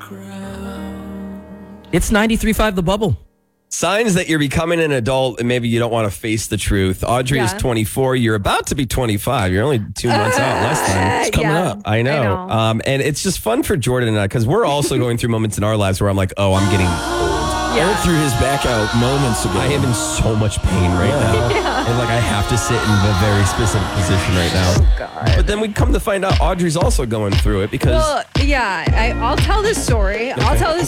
It's 93.5 The Bubble. Signs that you're becoming an adult and maybe you don't want to face the truth. Audrey is 24. You're about to be 25. You're only 2 months out less than. It's coming up. I know. And it's just fun for Jordan and I because we're also going through moments in our lives where I'm like, oh, I'm getting old. Eric threw his back out moments ago. I am in so much pain right now. And like I have to sit in a very specific position right now. Oh, God. But then we come to find out Audrey's also going through it because... Well, yeah, I'll tell this story. I'll tell this